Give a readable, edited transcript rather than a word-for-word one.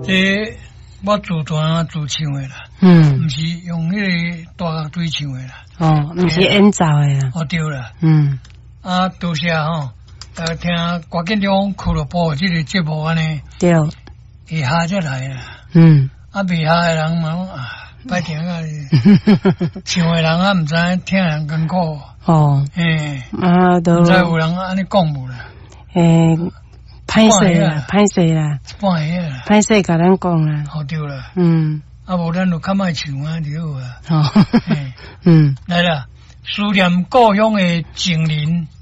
这我自弹自唱的啦，不是用那个大乐队唱的啦。 哦，不是演奏的啦。 哦，对啦。多谢吼，听郭建中俱乐部这个节目安尼。对。会下才来啦。未下的人嘛拜听啊，唱的人唔知听人艰苦。哦。都。唔知有人安尼讲无啦。 歹势啦，歹势啦， 半夜啦， 歹势甲咱讲啦。 好对啦。无咱就较莫唱啊，就好啊。来啦，思念故乡的情人。